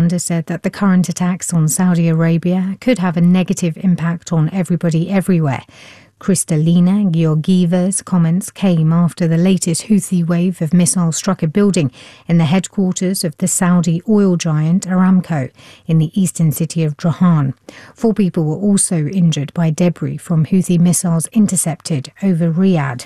Ireland has said that the current attacks on Saudi Arabia could have a negative impact on everybody everywhere. Kristalina Georgieva's comments came after the latest Houthi wave of missiles struck a building in the headquarters of the Saudi oil giant Aramco in the eastern city of Johan. 4 people were also injured by debris from Houthi missiles intercepted over Riyadh.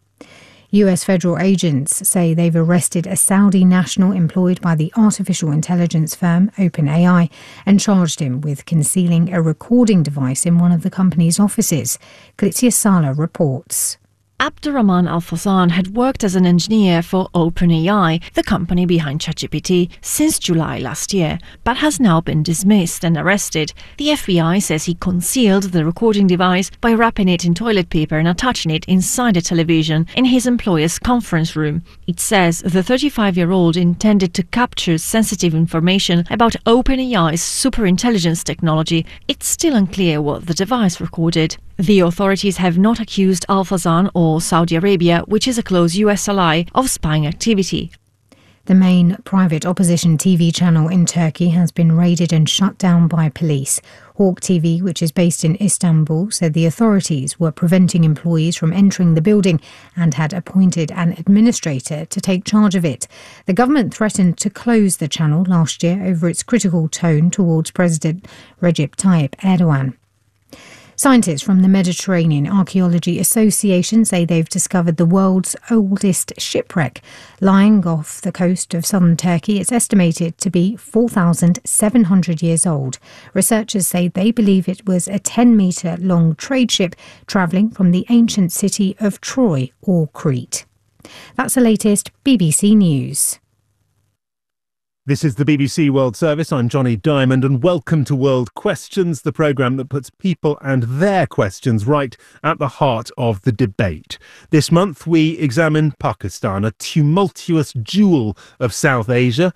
US federal agents say they've arrested a Saudi national employed by the artificial intelligence firm OpenAI and charged him with concealing a recording device in one of the company's offices. Klitsia Sala reports. Abdurrahman Al-Fawzan had worked as an engineer for OpenAI, the company behind ChatGPT, since July last year, but has now been dismissed and arrested. The FBI says he concealed the recording device by wrapping it in toilet paper and attaching it inside a television in his employer's conference room. It says the 35-year-old intended to capture sensitive information about OpenAI's superintelligence technology. It's still unclear what the device recorded. The authorities have not accused Al-Fawzan or Saudi Arabia, which is a close US ally, of spying activity. The main private opposition TV channel in Turkey has been raided and shut down by police. Hawk TV, which is based in Istanbul, said the authorities were preventing employees from entering the building and had appointed an administrator to take charge of it. The government threatened to close the channel last year over its critical tone towards President Recep Tayyip Erdogan. Scientists from the Mediterranean Archaeology Association say they've discovered the world's oldest shipwreck. Lying off the coast of southern Turkey, it's estimated to be 4,700 years old. Researchers say they believe it was a 10-metre long trade ship travelling from the ancient city of Troy or Crete. That's the latest BBC News. This is the BBC World Service. I'm Johnny Diamond and welcome to World Questions, the programme that puts people and their questions right at the heart of the debate. This month we examine Pakistan, a tumultuous jewel of South Asia,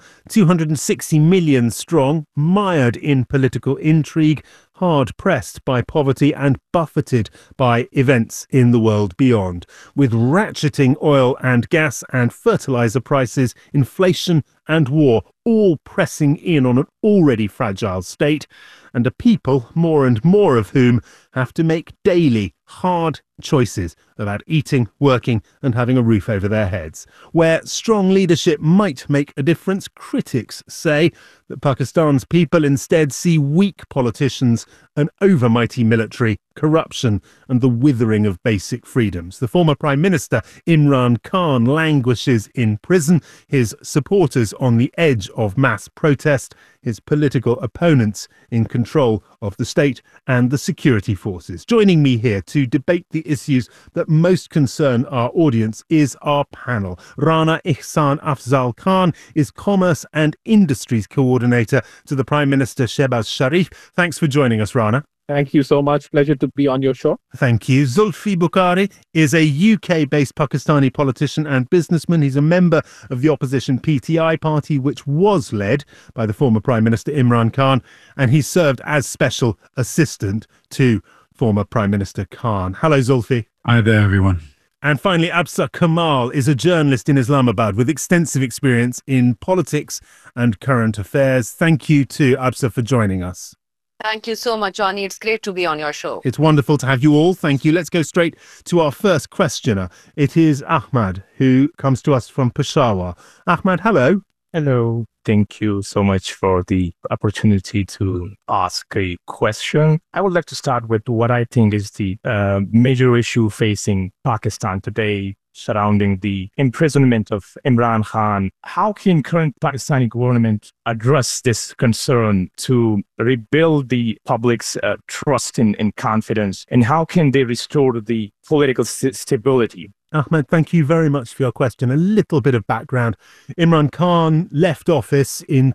260 million strong, mired in political intrigue, hard-pressed by poverty and buffeted by events in the world beyond. With ratcheting oil and gas and fertiliser prices, inflation and war all pressing in on an already fragile state, and a people, more and more of whom, have to make daily hard choices about eating, working and having a roof over their heads. Where strong leadership might make a difference, critics say that Pakistan's people instead see weak politicians, an overmighty military, corruption and the withering of basic freedoms. The former Prime Minister Imran Khan languishes in prison, his supporters on the edge of mass protest, his political opponents in control of the state and the security forces. Joining me here to debate the issues that most concern our audience is our panel. Rana Ihsan Afzal Khan is Commerce and Industries Coordinator to the Prime Minister Shehbaz Sharif. Thanks for joining us, Rana. Thank you so much. Pleasure to be on your show. Thank you. Zulfi Bukhari is a UK-based Pakistani politician and businessman. He's a member of the opposition PTI party, which was led by the former Prime Minister Imran Khan, and he served as special assistant to former Prime Minister Khan. Hello, Zulfi. Hi there, everyone. And finally, Absa Kamal is a journalist in Islamabad with extensive experience in politics and current affairs. Thank you to Absa for joining us. Thank you so much, Johnny. It's great to be on your show. It's wonderful to have you all. Thank you. Let's go straight to our first questioner. It is Ahmad, who comes to us from Peshawar. Ahmad, hello. Hello. Thank you so much for the opportunity to ask a question. I would like to start with what I think is the major issue facing Pakistan today, surrounding the imprisonment of Imran Khan. How can current Pakistani government address this concern to rebuild the public's trust and confidence? And how can they restore the political stability? Ahmed, thank you very much for your question. A little bit of background. Imran Khan left office in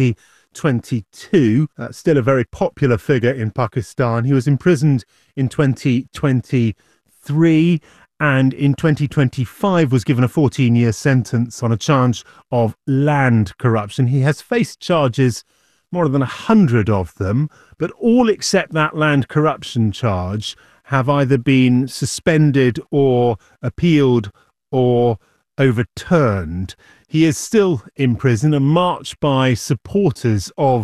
2022, still a very popular figure in Pakistan. He was imprisoned in 2023 and in 2025 was given a 14-year sentence on a charge of land corruption. He has faced charges, more than 100 of them, but all except that land corruption charge have either been suspended or appealed or overturned. He is still in prison. A march by supporters of